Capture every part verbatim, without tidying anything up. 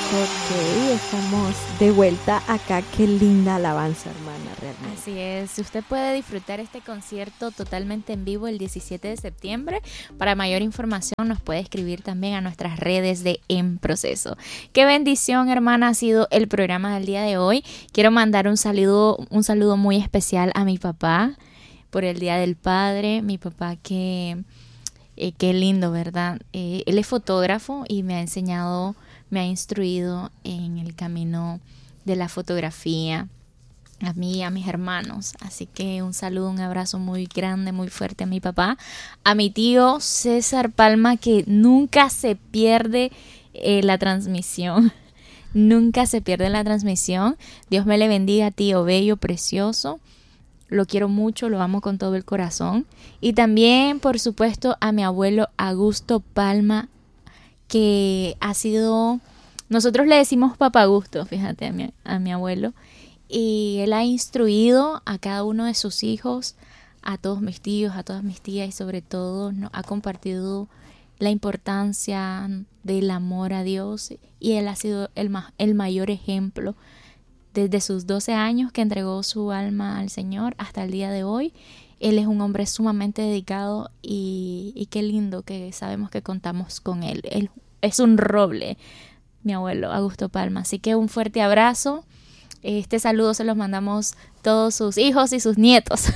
Ok, estamos de vuelta acá. Qué linda alabanza, hermana, realmente. Así es, usted puede disfrutar este concierto totalmente en vivo el diecisiete de septiembre. Para mayor información nos puede escribir también a nuestras redes de En Proceso. Qué bendición, hermana, ha sido el programa del día de hoy. Quiero mandar un saludo, un saludo muy especial a mi papá por el Día del Padre. Mi papá que, eh, qué lindo, ¿verdad? Eh, él es fotógrafo y me ha enseñado, me ha instruido en el camino de la fotografía, a mí y a mis hermanos. Así que un saludo, un abrazo muy grande, muy fuerte a mi papá, a mi tío César Palma, que nunca se pierde eh, la transmisión. Nunca se pierde la transmisión. Dios me le bendiga, tío bello, precioso. Lo quiero mucho, lo amo con todo el corazón. Y también, por supuesto, a mi abuelo Augusto Palma, que ha sido, nosotros le decimos Papá Augusto, fíjate, a mi, a mi abuelo, y él ha instruido a cada uno de sus hijos, a todos mis tíos, a todas mis tías, y sobre todo ¿no? ha compartido la importancia del amor a Dios, y él ha sido el, ma- el mayor ejemplo desde sus doce años que entregó su alma al Señor hasta el día de hoy. Él es un hombre sumamente dedicado y, y qué lindo que sabemos que contamos con él. Él es un roble, mi abuelo Augusto Palma. Así que un fuerte abrazo. Este saludo se los mandamos todos sus hijos y sus nietos.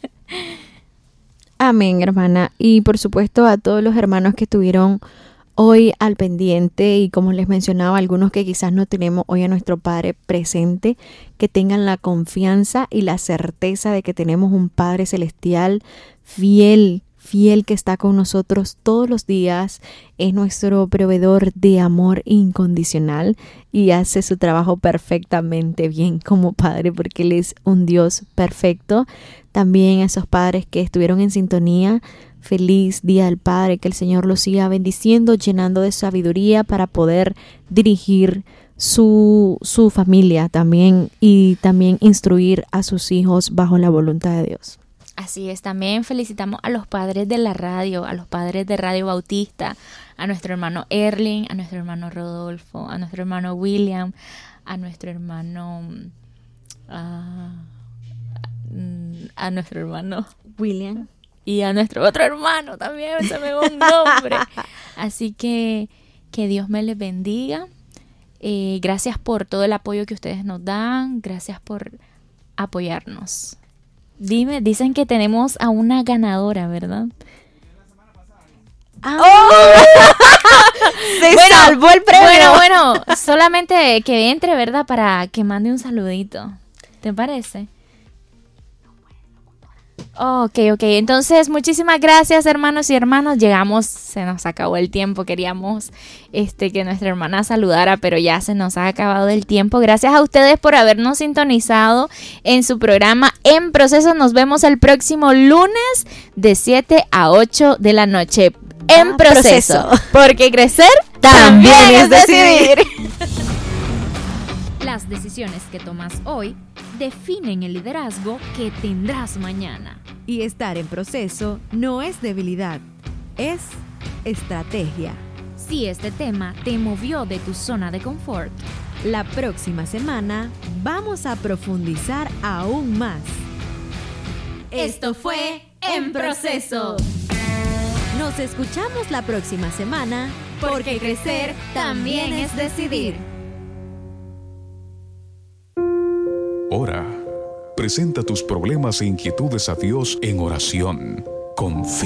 Amén, hermana. Y por supuesto a todos los hermanos que estuvieron hoy al pendiente y como les mencionaba, algunos que quizás no tenemos hoy a nuestro Padre presente, que tengan la confianza y la certeza de que tenemos un Padre celestial fiel, fiel que está con nosotros todos los días, es nuestro proveedor de amor incondicional y hace su trabajo perfectamente bien como Padre porque Él es un Dios perfecto. También a esos padres que estuvieron en sintonía, feliz Día del Padre, que el Señor los siga bendiciendo, llenando de sabiduría para poder dirigir su, su familia también y también instruir a sus hijos bajo la voluntad de Dios. Así es, también felicitamos a los padres de la radio, a los padres de Radio Bautista, a nuestro hermano Erling, a nuestro hermano Rodolfo, a nuestro hermano William, a nuestro hermano... Uh, a nuestro hermano William y a nuestro otro hermano también, se me va un nombre. Así que que Dios me les bendiga. Eh, gracias por todo el apoyo que ustedes nos dan, gracias por apoyarnos. Dime, dicen que tenemos a una ganadora, ¿verdad? Ah. ¡Oh! Se bueno, salvó el premio. Bueno, bueno, solamente que entre, ¿verdad? Para que mande un saludito. ¿Te parece? Ok, ok. Entonces, muchísimas gracias, hermanos y hermanas. Llegamos, se nos acabó el tiempo. Queríamos este, que nuestra hermana saludara, pero ya se nos ha acabado el tiempo. Gracias a ustedes por habernos sintonizado en su programa En Proceso. Nos vemos el próximo lunes de siete a ocho de la noche. En Ah, proceso, proceso. Porque crecer También también es es decidir. decidir. Las decisiones que tomas hoy definen el liderazgo que tendrás mañana. Y estar en proceso no es debilidad, es estrategia. Si este tema te movió de tu zona de confort, La próxima semana vamos a profundizar aún más. esto fue En Proceso. Nos escuchamos la próxima semana Porque crecer también es decidir. Ora. Presenta tus problemas e inquietudes a Dios en oración. Confía.